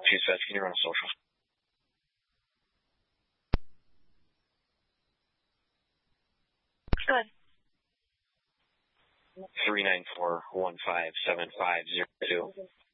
Choose Feds, can you run a social? 394-157502.